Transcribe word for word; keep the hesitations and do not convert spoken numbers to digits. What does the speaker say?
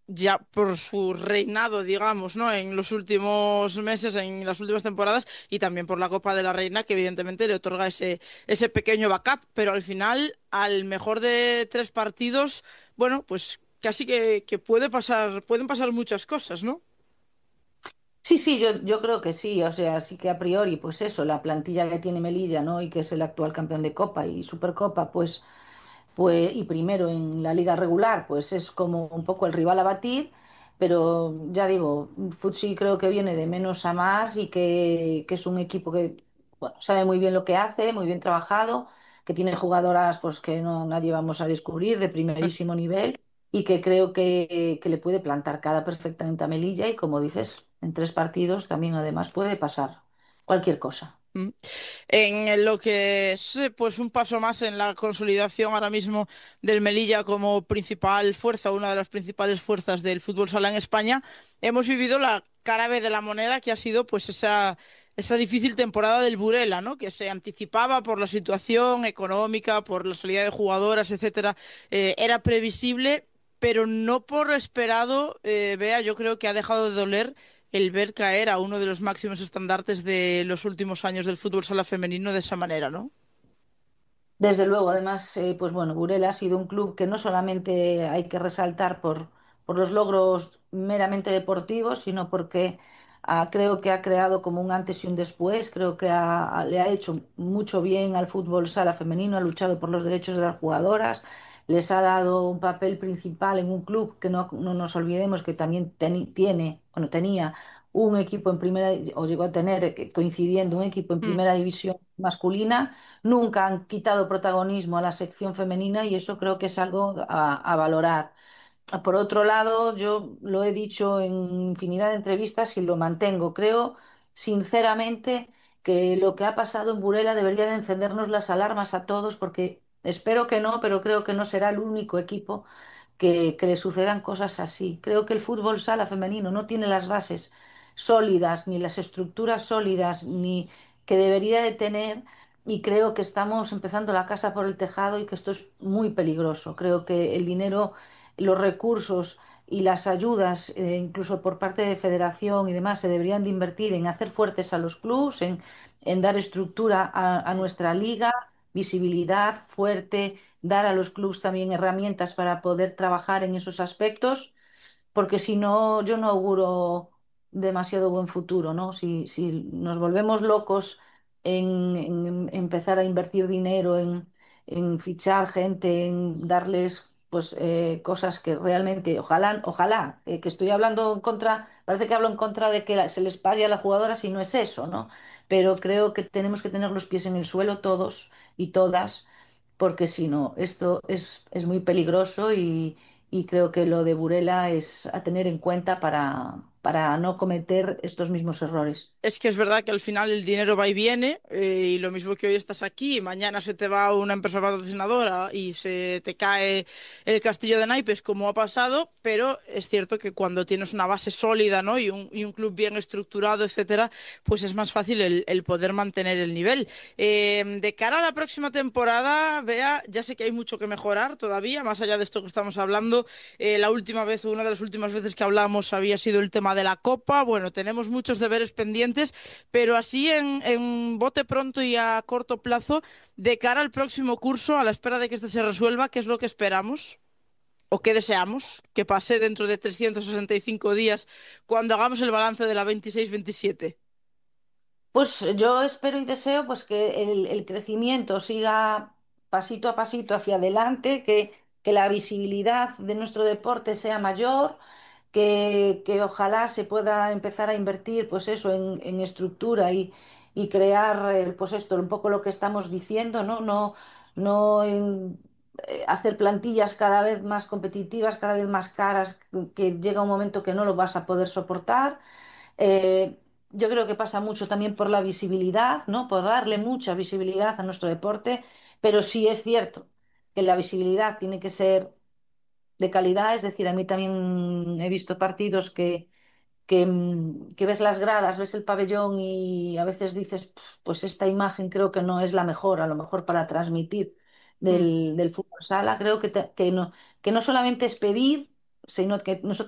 ya por su reinado, digamos, ¿no? En los últimos meses, en las últimas temporadas, y también por la Copa de la Reina, que evidentemente le otorga ese, ese pequeño backup, pero al final, al mejor de tres partidos, bueno, pues casi que, que puede pasar, pueden pasar muchas cosas, ¿no? Sí, sí, yo, yo creo que sí, o sea, sí que a priori, pues eso, la plantilla que tiene Melilla, ¿no? Y que es el actual campeón de Copa y Supercopa, pues pues, y primero en la liga regular, pues es como un poco el rival a batir, pero ya digo, Futsi creo que viene de menos a más y que, que es un equipo que bueno, sabe muy bien lo que hace, muy bien trabajado, que tiene jugadoras pues que no nadie vamos a descubrir de primerísimo nivel y que creo que, que le puede plantar cara perfectamente a Melilla y como dices, en tres partidos también además puede pasar cualquier cosa. Mm. En lo que es eh, pues un paso más en la consolidación ahora mismo del Melilla como principal fuerza, una de las principales fuerzas del fútbol sala en España, hemos vivido la cara B de la moneda que ha sido pues esa, esa difícil temporada del Burela, ¿no? Que se anticipaba por la situación económica, por la salida de jugadoras, etcétera. Eh, era previsible, pero no por esperado, eh, Bea, yo creo que ha dejado de doler el ver caer a uno de los máximos estandartes de los últimos años del fútbol sala femenino de esa manera, ¿no? Desde luego, además, eh, pues bueno, Burela ha sido un club que no solamente hay que resaltar por, por los logros meramente deportivos, sino porque ah, creo que ha creado como un antes y un después, creo que ha- ha- le ha hecho mucho bien al fútbol sala femenino, ha luchado por los derechos de las jugadoras, les ha dado un papel principal en un club que no, no nos olvidemos que también teni- tiene, bueno, tenía un equipo en primera, o llegó a tener, eh, coincidiendo, un equipo en Mm. primera división masculina. Nunca han quitado protagonismo a la sección femenina y eso creo que es algo a, a valorar. Por otro lado, yo lo he dicho en infinidad de entrevistas y lo mantengo. Creo sinceramente que lo que ha pasado en Burela debería de encendernos las alarmas a todos porque espero que no, pero creo que no será el único equipo que, que le sucedan cosas así. Creo que el fútbol sala femenino no tiene las bases sólidas, ni las estructuras sólidas, ni que debería de tener, y creo que estamos empezando la casa por el tejado y que esto es muy peligroso. Creo que el dinero, los recursos y las ayudas, eh, incluso por parte de federación y demás, se deberían de invertir en hacer fuertes a los clubes, en, en dar estructura a, a nuestra liga, visibilidad fuerte, dar a los clubes también herramientas para poder trabajar en esos aspectos, porque si no, yo no auguro demasiado buen futuro, ¿no? Si, si nos volvemos locos en, en empezar a invertir dinero, en, en fichar gente, en darles pues eh, cosas que realmente, ojalá, ojalá, eh, que estoy hablando en contra, parece que hablo en contra de que la- se les pague a las jugadoras y no es eso, ¿no? Pero creo que tenemos que tener los pies en el suelo todos y todas, porque si no, esto es, es muy peligroso y, y creo que lo de Burela es a tener en cuenta para, para no cometer estos mismos errores. Es que es verdad que al final el dinero va y viene, eh, y lo mismo que hoy estás aquí, y mañana se te va una empresa patrocinadora y se te cae el castillo de naipes, como ha pasado, pero es cierto que cuando tienes una base sólida, ¿no? Y un, y un club bien estructurado, etcétera, pues es más fácil el, el poder mantener el nivel. Eh, de cara a la próxima temporada, Bea, ya sé que hay mucho que mejorar todavía, más allá de esto que estamos hablando. Eh, la última vez, o una de las últimas veces que hablamos, había sido el tema de la Copa. Bueno, tenemos muchos deberes pendientes, pero así en, en bote pronto y a corto plazo, de cara al próximo curso, a la espera de que este se resuelva, ¿qué es lo que esperamos? ¿O qué deseamos que pase dentro de trescientos sesenta y cinco días cuando hagamos el balance de la veintiséis veintisiete? Pues yo espero y deseo pues que el, el crecimiento siga pasito a pasito hacia adelante, que, que la visibilidad de nuestro deporte sea mayor, que, que ojalá se pueda empezar a invertir pues eso en, en estructura y, y crear eh, pues esto, un poco lo que estamos diciendo, ¿no? No, no en eh, hacer plantillas cada vez más competitivas, cada vez más caras, que llega un momento que no lo vas a poder soportar. Eh, yo creo que pasa mucho también por la visibilidad, ¿no? Por darle mucha visibilidad a nuestro deporte, pero sí es cierto que la visibilidad tiene que ser de calidad, es decir, a mí también he visto partidos que, que, mm, que ves las gradas, ves el pabellón y a veces dices, "Pf, pues esta imagen creo que no es la mejor, a lo mejor para transmitir Mm. del, del fútbol sala, creo que, te- que no, que no solamente es pedir, sino que nosotros